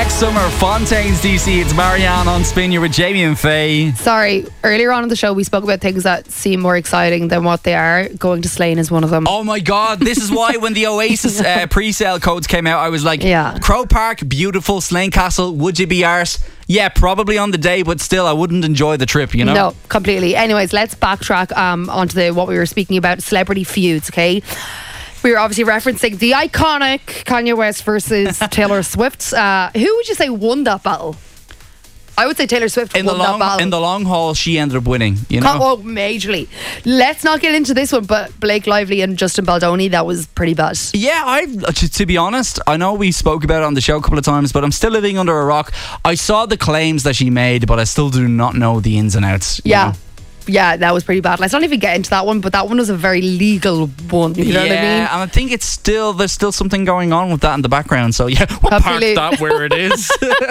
Next summer, Fontaines DC. It's Marianne on Spin. You're with Jamie and Faye. Sorry, earlier on in the show we spoke about things that seem more exciting than what they are. Going to Slane is one of them. Oh my God, this is why when the Oasis pre-sale codes came out, I was like, Yeah. Croke Park, beautiful, Slane Castle, would you be arse? Yeah, probably on the day, but still, I wouldn't enjoy the trip, you know? No, completely. Anyways, let's backtrack onto what we were speaking about, celebrity feuds, okay? We were obviously referencing the iconic Kanye West versus Taylor Swift. Who would you say won that battle? I would say Taylor Swift won that battle. In the long haul, she ended up winning, you know? Oh, majorly. Let's not get into this one, but Blake Lively and Justin Baldoni, that was pretty bad. Yeah, to be honest, I know we spoke about it on the show a couple of times, but I'm still living under a rock. I saw the claims that she made, but I still do not know the ins and outs. You know? Yeah, that was pretty bad. Let's not even get into that one, but that one was a very legal one. You know what I mean? Yeah, and I think there's still something going on with that in the background. So yeah, we'll park that where it is.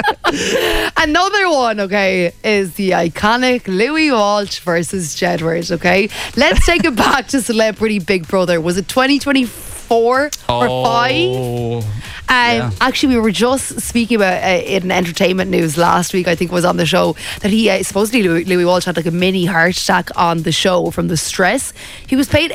Another one, okay, is the iconic Louis Walsh versus Jedward, okay? Let's take it back to Celebrity Big Brother. Was it 2024 or 5? Actually, we were just speaking about in entertainment news last week, I think it was on the show, that he supposedly Louis Walsh had like a mini heart attack on the show from the stress. He was paid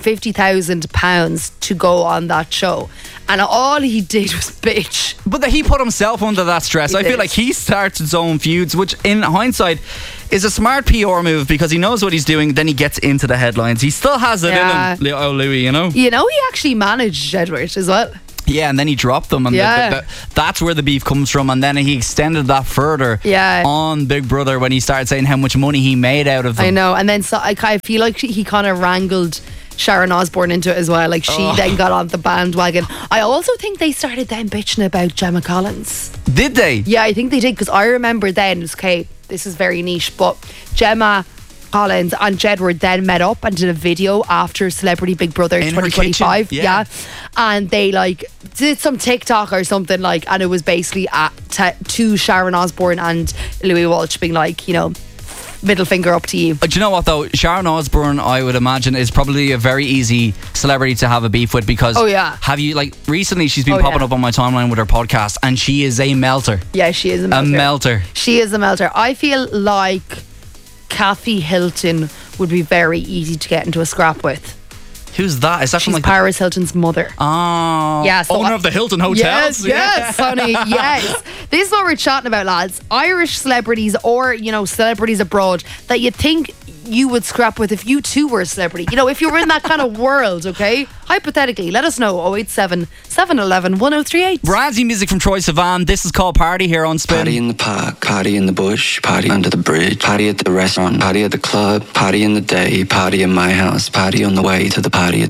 £850,000 to go on that show, and all he did was bitch. But he put himself under that stress. I feel like he starts his own feuds, which in hindsight is a smart PR move because he knows what he's doing. Then he gets into the headlines. He still has it in him, Louis, you know? You know, he actually managed Jedward as well. Yeah, and then he dropped them, and that's where the beef comes from. And then he extended that further on Big Brother when he started saying how much money he made out of them. I know, and then I feel like he kind of wrangled Sharon Osbourne into it as well. Like she then got on the bandwagon. I also think they started then bitching about Gemma Collins. Did they? Yeah, I think they did, because I remember then, okay, this is very niche, but Gemma Collins and Jedward then met up and did a video after Celebrity Big Brother 2025. Yeah. And they like did some TikTok or something, like, and it was basically to Sharon Osbourne and Louis Walsh being like, you know, middle finger up to you. Do you know what though? Sharon Osbourne, I would imagine, is probably a very easy celebrity to have a beef with because have you, like, recently she's been popping up on my timeline with her podcast, and she is a melter. Yeah, she is a melter. She is a melter. I feel like Kathy Hilton would be very easy to get into a scrap with. Who's that? Is that She's from Paris Hilton's mother. Oh, yeah, so owner of the Hilton Hotels. Yes, honey, yes. This is what we're chatting about, lads. Irish celebrities, or, you know, celebrities abroad that you think you would scrap with if you too were a celebrity. You know, if you were in that kind of world, okay? Hypothetically, let us know. 087 711 1038. Brazzy music from Troye Sivan. This is called Party here on Spin. Party in the park, party in the bush, party under the bridge, party at the restaurant, party at the club, party in the day, party in my house, party on the way to the party.